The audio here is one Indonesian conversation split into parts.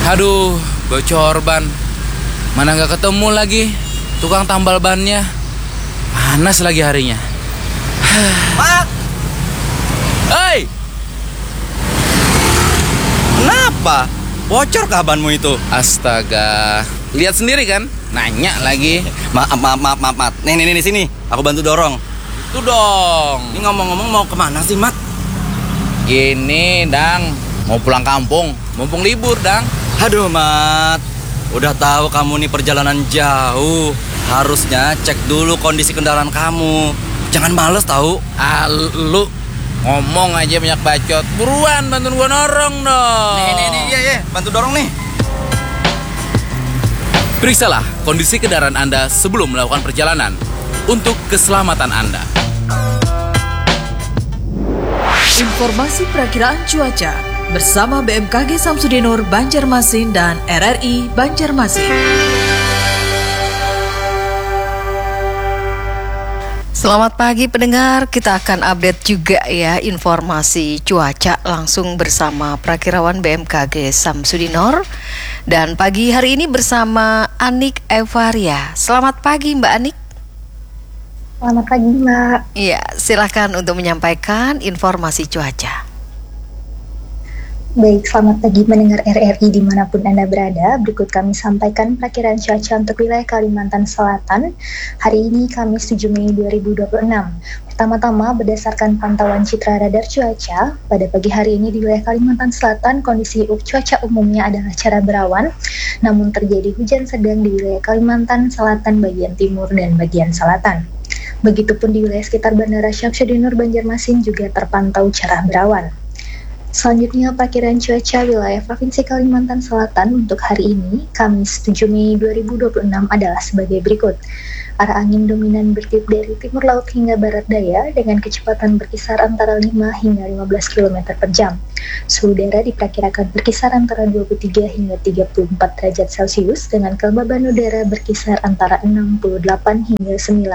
Aduh, bocor ban. Mana nggak ketemu lagi tukang tambal bannya. Panas lagi harinya. Mak! Hei! Kenapa? Bocor kah banmu itu? Astaga, lihat sendiri kan? Nanya lagi. Maaf. Nih, sini. Aku bantu dorong. Itu dong. Ini ngomong-ngomong mau kemana sih, Mat? Gini, Dang. Mau pulang kampung. Mumpung libur, Dang. Aduh, Mat. Udah tahu kamu nih perjalanan jauh. Harusnya cek dulu kondisi kendaraan kamu. Jangan males tahu. Lu ngomong aja banyak bacot. Buruan bantuin gua norong dong. Iya, bantu dorong nih. Periksalah kondisi kendaraan Anda sebelum melakukan perjalanan untuk keselamatan Anda. Informasi perakiraan cuaca bersama BMKG Samsudinur Banjarmasin dan RRI Banjarmasin. Selamat pagi pendengar, kita akan update juga ya informasi cuaca langsung bersama Prakirawan BMKG Samsudinur. Dan pagi hari ini bersama Anik Evaria. Selamat pagi Mbak Anik. Selamat pagi Mbak. Iya, silakan untuk menyampaikan informasi cuaca. Baik, selamat pagi mendengar RRI dimanapun Anda berada. Berikut kami sampaikan perakiraan cuaca untuk wilayah Kalimantan Selatan hari ini Kamis 7 Mei 2026. Pertama-tama berdasarkan pantauan citra radar cuaca, pada pagi hari ini di wilayah Kalimantan Selatan kondisi cuaca umumnya adalah cerah berawan, namun terjadi hujan sedang di wilayah Kalimantan Selatan bagian timur dan bagian selatan. Begitupun di wilayah sekitar Bandara Syamsuddinur Banjarmasin juga terpantau cerah berawan. Selanjutnya, perkiraan cuaca wilayah Provinsi Kalimantan Selatan untuk hari ini, Kamis 7 Mei 2026 adalah sebagai berikut. Arah angin dominan bertiup dari timur laut hingga barat daya dengan kecepatan berkisar antara 5 hingga 15 km per jam. Suhu udara diperkirakan berkisar antara 23 hingga 34 derajat Celcius dengan kelembaban udara berkisar antara 68 hingga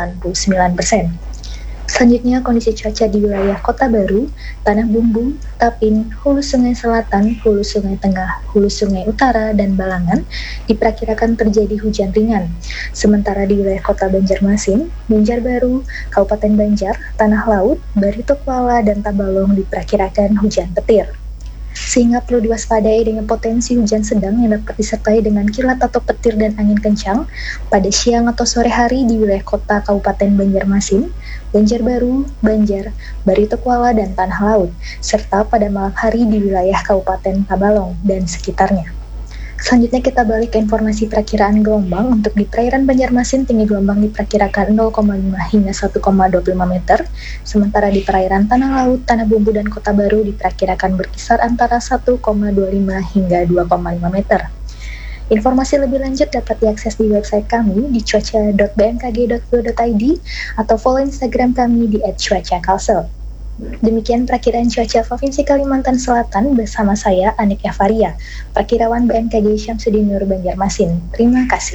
99%. Selanjutnya, kondisi cuaca di wilayah Kota Baru, Tanah Bumbu, Tapin, Hulu Sungai Selatan, Hulu Sungai Tengah, Hulu Sungai Utara, dan Balangan diperkirakan terjadi hujan ringan. Sementara di wilayah Kota Banjarmasin, Banjarbaru, Kabupaten Banjar, Tanah Laut, Barito Kuala, dan Tabalong diperkirakan hujan petir. Sehingga perlu diwaspadai dengan potensi hujan sedang yang dapat disertai dengan kilat atau petir dan angin kencang pada siang atau sore hari di wilayah kota Kabupaten Banjarmasin, Banjarbaru, Banjar, Barito Kuala, dan Tanah Laut, serta pada malam hari di wilayah Kabupaten Tabalong dan sekitarnya. Selanjutnya kita balik ke informasi perakiraan gelombang. Untuk di perairan Banjarmasin, tinggi gelombang diperkirakan 0,5 hingga 1,25 meter. Sementara di perairan Tanah Laut, Tanah Bumbu, dan Kota Baru diperkirakan berkisar antara 1,25 hingga 2,5 meter. Informasi lebih lanjut dapat diakses di website kami di cuaca.bmkg.go.id atau follow Instagram kami di @cuacakalsel. Demikian perakiraan cuaca Provinsi Kalimantan Selatan bersama saya, Anik Evaria, Prakirawan BMKG Syamsuddinur Banjarmasin. Terima kasih.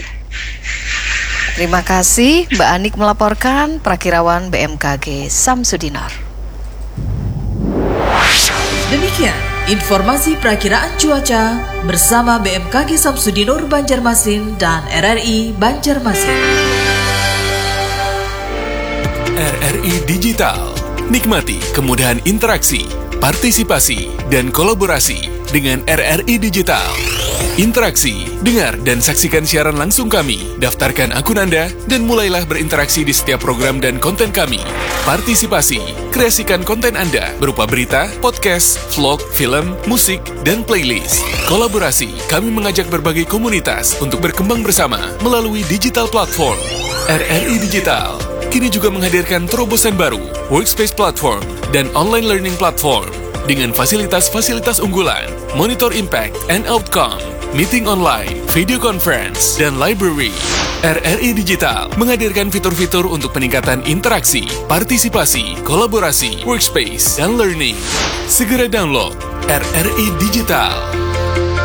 Terima kasih Mbak Anik melaporkan Prakirawan BMKG Samsudinur. Demikian informasi perakiraan cuaca bersama BMKG Samsudinur Banjarmasin dan RRI Banjarmasin. RRI Digital. Nikmati kemudahan interaksi, partisipasi, dan kolaborasi dengan RRI Digital. Interaksi, dengar dan saksikan siaran langsung kami, daftarkan akun Anda, dan mulailah berinteraksi di setiap program dan konten kami. Partisipasi, kreasikan konten Anda berupa berita, podcast, vlog, film, musik, dan playlist. Kolaborasi, kami mengajak berbagai komunitas untuk berkembang bersama melalui digital platform. RRI Digital kini juga menghadirkan terobosan baru, workspace platform, dan online learning platform dengan fasilitas-fasilitas unggulan, monitor impact and outcome, meeting online, video conference, dan library. RRI Digital menghadirkan fitur-fitur untuk peningkatan interaksi, partisipasi, kolaborasi, workspace, dan learning. Segera download RRI Digital.